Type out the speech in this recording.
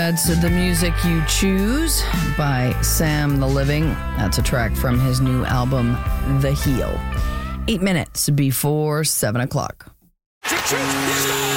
That's The Music You Choose by Sam the Living. That's a track from his new album, The Heel. 8 minutes before 7 o'clock. He's gone!